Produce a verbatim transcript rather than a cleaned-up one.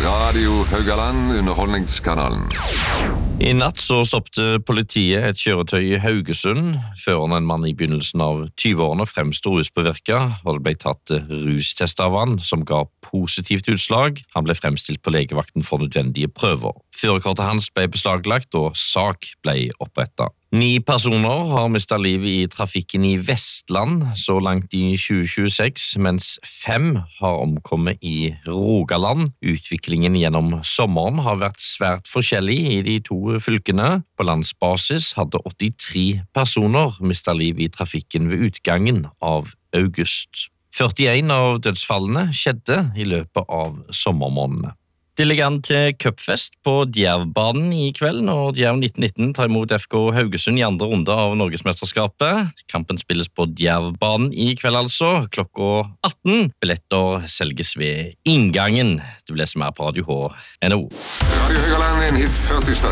Radio Haugaland, underholdningskanalen. I natt så stoppte politiet et kjøretøy i Haugesund. Føreren, en mann i begynnelsen av tyve-årene, fremstod ruspåvirka, og det ble tatt rustest av han, som ga positivt utslag. Han ble fremstilt på legevakten for nødvendige prøver. Førerkortet hans ble beslaglagt, og sak ble opprettet. Ni personer har mistet livet i trafikken i Vestland så langt i tjue tjueseks, mens fem har omkommet i Rogaland. Utviklingen gjennom sommeren har vært svært forskjellig i de to fylkene. På landsbasis hadde åttitre personer mistet livet i trafikken ved utgangen av august. førtien av dødsfallene skjedde i løpet av sommermånedene. Det ligger an til cupfest på Djervbanen i kveld, og Djerv nitten nitten tar imot F K Haugesund i andre runde av Norgesmesterskapet. Kampen spilles på Djervbanen i kveld altså, klokka atten. Billetter selges ved inngangen. Du leser mer på Radio H punktum N O. Radio Haugaland, en hit førti